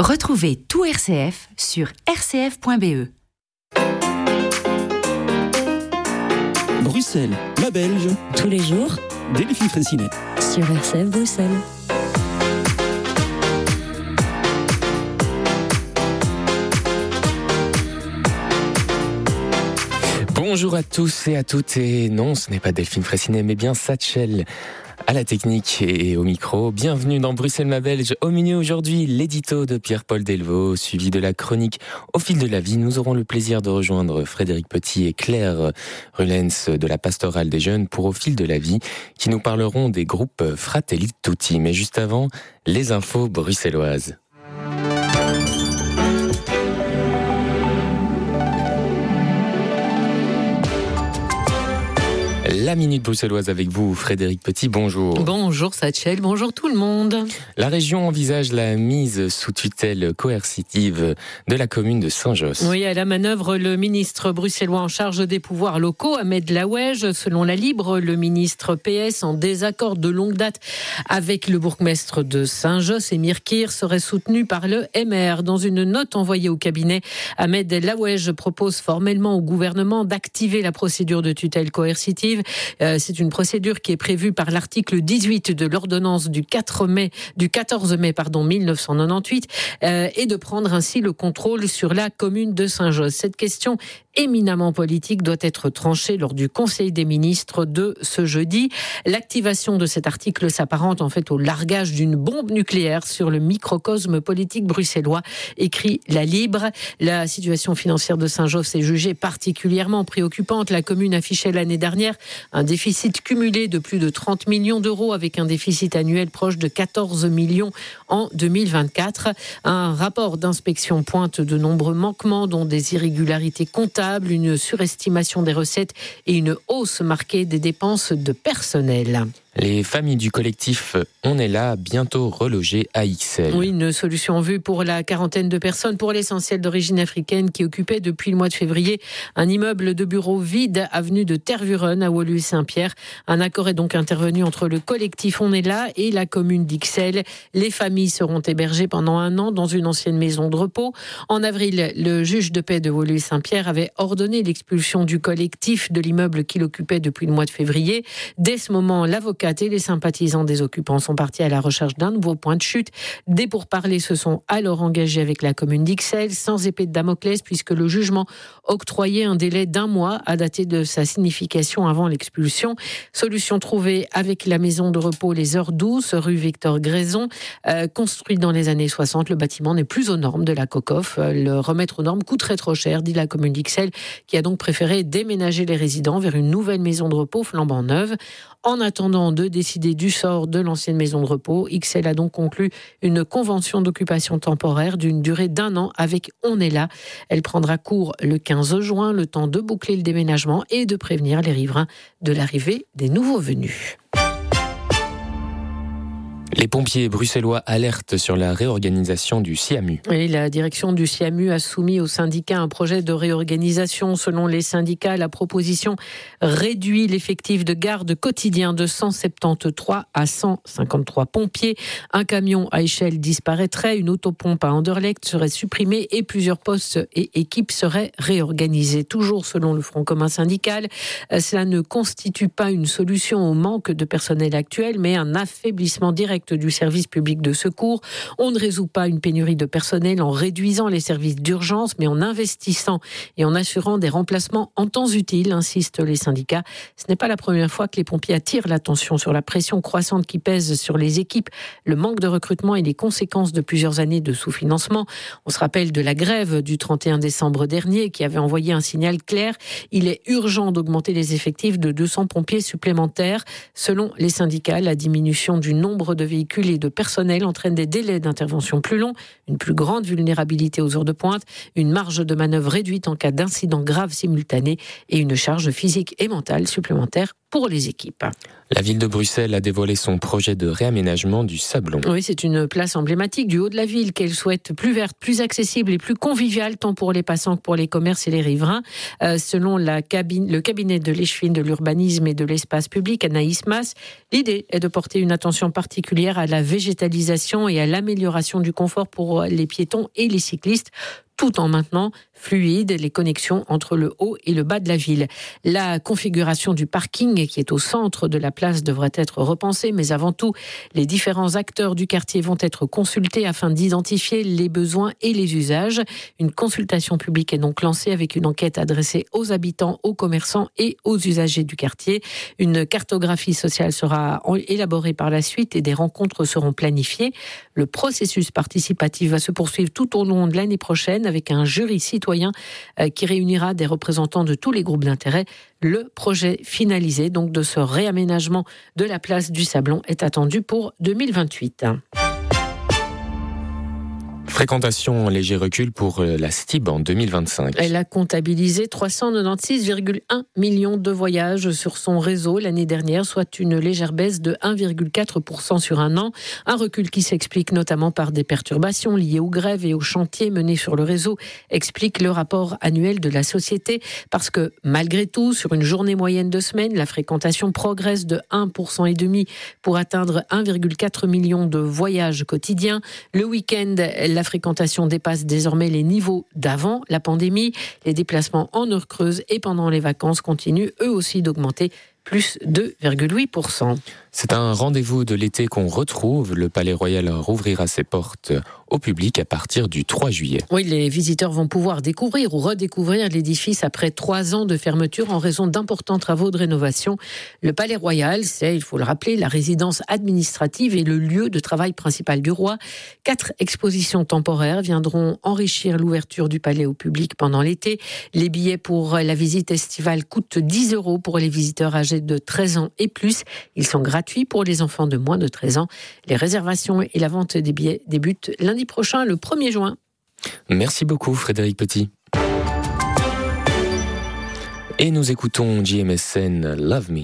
Retrouvez tout RCF sur rcf.be. Bruxelles, la Belge. Tous les jours, Delphine Fraissinet. sur RCF Bruxelles. Bonjour à tous et à toutes, et non, ce n'est pas Delphine Fraissinet, mais bien Satchel à la technique et au micro. Bienvenue dans Bruxelles, ma Belge. Au menu aujourd'hui, l'édito de Pierre-Paul Delvaux, suivi de la chronique Au fil de la vie. Nous aurons le plaisir de rejoindre Frédéric Petit et Claire Rulens de la Pastorale des Jeunes pour Au fil de la vie, qui nous parleront des groupes Fratelli Tutti. Mais juste avant, les infos bruxelloises. La Minute Bruxelloise avec vous, Frédéric Petit, bonjour. Bonjour Satchel, bonjour tout le monde. La région envisage la mise sous tutelle coercitive de la commune de Saint-Josse. Oui, à la manœuvre, le ministre bruxellois en charge des pouvoirs locaux, Ahmed Laouej, selon la Libre, le ministre PS en désaccord de longue date avec le bourgmestre de Saint-Josse, Émir Kir, serait soutenu par le MR. Dans une note envoyée au cabinet, Ahmed Laouej propose formellement au gouvernement d'activer la procédure de tutelle coercitive. C'est une procédure qui est prévue par l'article 18 de l'ordonnance du 14 mai 1998 et de prendre ainsi le contrôle sur la commune de Saint-Josse. Cette question éminemment politique doit être tranchée lors du Conseil des ministres de ce jeudi. L'activation de cet article s'apparente en fait au largage d'une bombe nucléaire sur le microcosme politique bruxellois, écrit la Libre. La situation financière de Saint-Josse est jugée particulièrement préoccupante. La commune affichait l'année dernière un déficit cumulé de plus de 30 millions d'euros avec un déficit annuel proche de 14 millions en 2024. Un rapport d'inspection pointe de nombreux manquements, dont des irrégularités comptables, une surestimation des recettes et une hausse marquée des dépenses de personnel. Les familles du collectif On est là, bientôt relogées à Ixelles. Oui, une solution en vue pour la quarantaine de personnes, pour l'essentiel d'origine africaine, qui occupaient depuis le mois de février un immeuble de bureau vide, avenue de Tervuren à Woluwe-Saint-Pierre. Un accord est donc intervenu entre le collectif On est là et la commune d'Ixelles. Les familles seront hébergées pendant 1 an dans une ancienne maison de repos. En avril, le juge de paix de Woluwe-Saint-Pierre avait ordonné l'expulsion du collectif de l'immeuble qu'il occupait depuis le mois de février. Dès ce moment, l'avocat et les sympathisants des occupants sont partis à la recherche d'un nouveau point de chute. Des pourparlers se sont alors engagés avec la commune d'Ixelles, sans épée de Damoclès, puisque le jugement octroyait un délai d'1 mois à dater de sa signification avant l'expulsion. Solution trouvée avec la maison de repos Les Heures Douces, rue Victor Grayson. Construit dans les années 60, le bâtiment n'est plus aux normes de la COCOF. Le remettre aux normes coûterait trop cher, dit la commune d'Ixelles, qui a donc préféré déménager les résidents vers une nouvelle maison de repos flambant neuve. En attendant de décider du sort de l'ancienne maison de repos, Ixelles a donc conclu une convention d'occupation temporaire d'une durée d'1 an avec On est là. Elle prendra cours le 15 juin, le temps de boucler le déménagement et de prévenir les riverains de l'arrivée des nouveaux venus. Les pompiers bruxellois alertent sur la réorganisation du SIAMU. Et la direction du SIAMU a soumis aux syndicats un projet de réorganisation. Selon les syndicats, la proposition réduit l'effectif de garde quotidien de 173 à 153 pompiers. Un camion à échelle disparaîtrait, une autopompe à Anderlecht serait supprimée et plusieurs postes et équipes seraient réorganisés. Toujours selon le Front commun syndical, cela ne constitue pas une solution au manque de personnel actuel, mais un affaiblissement direct du service public de secours. On ne résout pas une pénurie de personnel en réduisant les services d'urgence, mais en investissant et en assurant des remplacements en temps utile, insistent les syndicats. Ce n'est pas la première fois que les pompiers attirent l'attention sur la pression croissante qui pèse sur les équipes, le manque de recrutement et les conséquences de plusieurs années de sous-financement. On se rappelle de la grève du 31 décembre dernier qui avait envoyé un signal clair. Il est urgent d'augmenter les effectifs de 200 pompiers supplémentaires. Selon les syndicats, la diminution du nombre de véhicules et de personnel entraîne des délais d'intervention plus longs, une plus grande vulnérabilité aux heures de pointe, une marge de manœuvre réduite en cas d'incident grave simultané et une charge physique et mentale supplémentaire pour les équipes. La ville de Bruxelles a dévoilé son projet de réaménagement du Sablon. Oui, c'est une place emblématique du haut de la ville qu'elle souhaite plus verte, plus accessible et plus conviviale, tant pour les passants que pour les commerces et les riverains. Selon le cabinet de l'échevine de l'urbanisme et de l'espace public, Anaïs Mas, l'idée est de porter une attention particulière à la végétalisation et à l'amélioration du confort pour les piétons et les cyclistes, tout en maintenant fluide les connexions entre le haut et le bas de la ville. La configuration du parking qui est au centre de la place devrait être repensée, mais avant tout, les différents acteurs du quartier vont être consultés afin d'identifier les besoins et les usages. Une consultation publique est donc lancée avec une enquête adressée aux habitants, aux commerçants et aux usagers du quartier. Une cartographie sociale sera élaborée par la suite et des rencontres seront planifiées. Le processus participatif va se poursuivre tout au long de l'année prochaine avec un jury citoyen qui réunira des représentants de tous les groupes d'intérêt. Le projet finalisé donc de ce réaménagement de la place du Sablon est attendu pour 2028. Fréquentation en léger recul pour la STIB en 2025. Elle a comptabilisé 396,1 millions de voyages sur son réseau l'année dernière, soit une légère baisse de 1,4% sur un an. Un recul qui s'explique notamment par des perturbations liées aux grèves et aux chantiers menés sur le réseau, explique le rapport annuel de la société. Parce que malgré tout, sur une journée moyenne de semaine, la fréquentation progresse de 1,5% pour atteindre 1,4 million de voyages quotidiens. Le week-end, la fréquentation dépasse désormais les niveaux d'avant la pandémie. Les déplacements en heure creuse et pendant les vacances continuent eux aussi d'augmenter, plus 2,8%. C'est un rendez-vous de l'été qu'on retrouve. Le Palais Royal rouvrira ses portes au public à partir du 3 juillet. Oui, les visiteurs vont pouvoir découvrir ou redécouvrir l'édifice après 3 ans de fermeture en raison d'importants travaux de rénovation. Le Palais Royal, c'est, il faut le rappeler, la résidence administrative et le lieu de travail principal du roi. 4 expositions temporaires viendront enrichir l'ouverture du palais au public pendant l'été. Les billets pour la visite estivale coûtent 10 € pour les visiteurs âgés de 13 ans et plus. Ils sont gratuits pour les enfants de moins de 13 ans. Les réservations et la vente des billets débutent lundi prochain, le 1er juin. Merci beaucoup Frédéric Petit. Et nous écoutons JMSN Love Me.